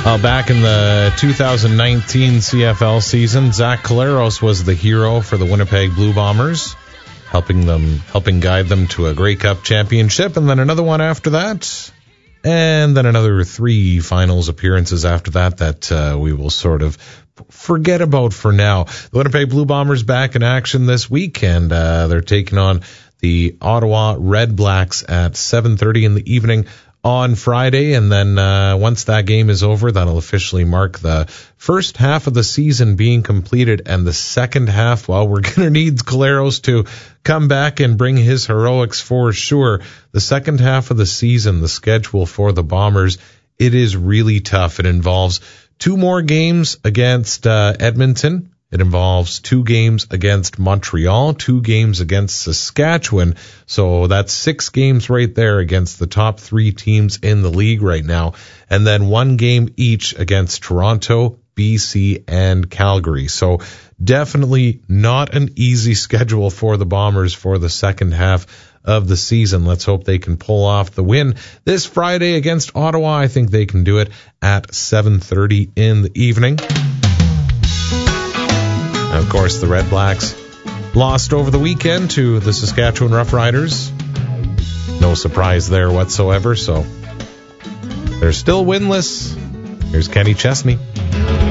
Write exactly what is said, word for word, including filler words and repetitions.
Uh, back in the two thousand nineteen C F L season, Zach Collaros was the hero for the Winnipeg Blue Bombers, helping them, helping guide them to a Grey Cup championship, and then another one after that, and then another three finals appearances after that that uh, we will sort of forget about for now. The Winnipeg Blue Bombers back in action this week, and uh, they're taking on the Ottawa Red Blacks at seven thirty in the evening on Friday, and then uh, once that game is over, that'll officially mark the first half of the season being completed, and the second half, well, we're going to need Collaros to come back and bring his heroics for sure. The second half of the season, the schedule for the Bombers, it is really tough. It involves two more games against uh, Edmonton. It involves two games against Montreal, two games against Saskatchewan. So that's six games right there against the top three teams in the league right now. And then one game each against Toronto, B C, and Calgary. So definitely not an easy schedule for the Bombers for the second half of the season. Let's hope they can pull off the win this Friday against Ottawa. I think they can do it at seven thirty in the evening. Of course, the Red Blacks lost over the weekend to the Saskatchewan Roughriders. No surprise there whatsoever, so they're still winless. Here's Kenny Chesney.